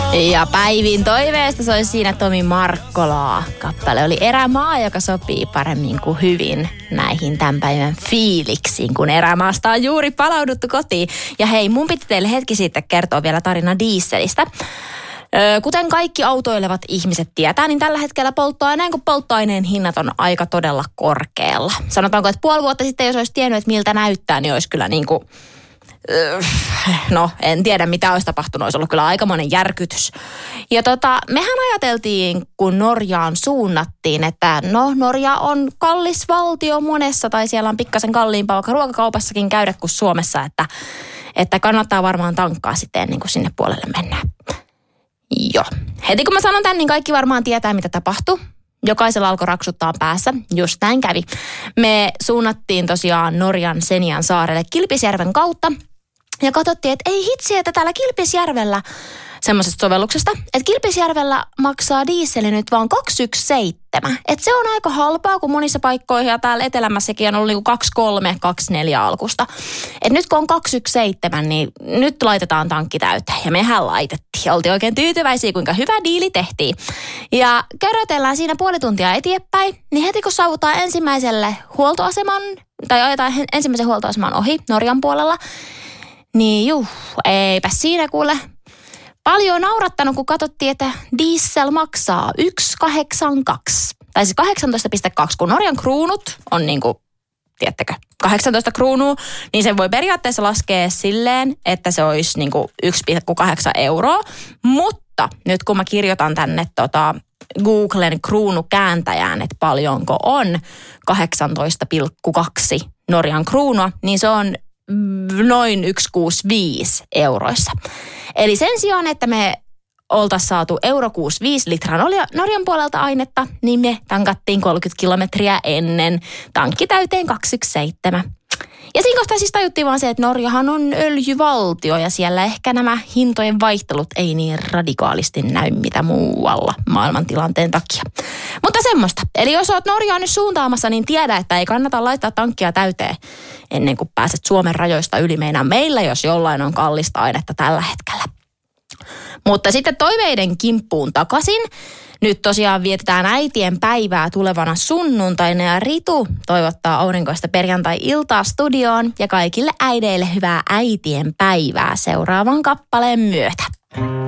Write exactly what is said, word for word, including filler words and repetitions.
Ja Päivin toiveesta soi siinä Tomi Markkolaa. Kappale oli Erämaa, joka sopii paremmin kuin hyvin näihin tämän päivän fiiliksiin, kun erämaasta on juuri palauduttu kotiin. Ja hei, mun piti teille hetki sitten kertoa vielä tarina dieselistä. Kuten kaikki autoilevat ihmiset tietää, niin tällä hetkellä polttoaineen kuin polttoaineen hinnat on aika todella korkealla. Sanotaanko, että puoli vuotta sitten, jos olisi tiennyt, että miltä näyttää, niin olisi kyllä niin kuin... No, en tiedä mitä olisi tapahtunut, olisi ollut kyllä aikamoinen järkytys. Ja tota, mehän ajateltiin, kun Norjaan suunnattiin, että no Norja on kallis valtio monessa, tai siellä on pikkasen kalliimpaa vaikka ruokakaupassakin käydä kuin Suomessa, että, että kannattaa varmaan tankkaa sitten ennen kuin sinne puolelle mennään. Joo. Heti kun mä sanon tän, niin kaikki varmaan tietää, mitä tapahtui. Jokaisella alkoi raksuttaa päässä. Just näin kävi. Me suunnattiin tosiaan Norjan Senjan saarelle Kilpisjärven kautta. Ja katsottiin, että ei hitsi, että täällä Kilpisjärvellä, semmoisesta sovelluksesta, että Kilpisjärvellä maksaa dieseli nyt vaan kaksi yksi seitsemän. Että se on aika halpaa, kun monissa paikkoihin ja täällä etelämässäkin on ollut niinku kaksi kolme kaksi neljä alkusta. Että nyt kun on kaksi yksi seitsemän, niin nyt laitetaan tankki täyteen. Ja mehän laitettiin. Oltiin oikein tyytyväisiä, kuinka hyvä diili tehtiin. Ja körötellään siinä puoli tuntia eteenpäin, niin heti kun saavutaan ensimmäiselle huoltoaseman, tai ajetaan ensimmäisen huoltoaseman ohi Norjan puolella, niin juu, eipä siinä kuule. Paljon naurattanut, kun katsottiin, että diesel maksaa yksi kahdeksankymmentäkaksi. Tai siis kahdeksantoista pilkku kaksi, kun Norjan kruunut on niin kuin, tiedättekö, kahdeksantoista kruunua, niin sen voi periaatteessa laskea silleen, että se olisi niin kuin yksi pilkku kahdeksan euroa. Mutta nyt kun mä kirjoitan tänne tota Googlen kruunukääntäjään, että paljonko on kahdeksantoista pilkku kaksi Norjan kruunua, niin se on noin yksi pilkku kuusikymmentäviisi euroissa. Eli sen sijaan, että me oltaisiin saatu euro kuusikymmentäviisi litraa Norjan puolelta ainetta, niin me tankattiin kolmekymmentä kilometriä ennen tankki täyteen kaksi yksi seitsemän. Ja siinä kohtaa siis tajuttiin vaan se, että Norjahan on öljyvaltio ja siellä ehkä nämä hintojen vaihtelut ei niin radikaalisti näy mitä muualla maailmantilanteen takia. Mutta semmoista. Eli jos oot Norjaan nyt suuntaamassa, niin tiedä, että ei kannata laittaa tankkia täyteen ennen kuin pääset Suomen rajoista yli. Meinaa meillä, jos jollain on kallista ainetta tällä hetkellä. Mutta sitten toiveiden kimppuun takaisin. Nyt tosiaan vietetään äitien päivää tulevana sunnuntaina ja Ritu toivottaa aurinkoista perjantai-iltaa studioon ja kaikille äideille hyvää äitien päivää seuraavan kappaleen myötä.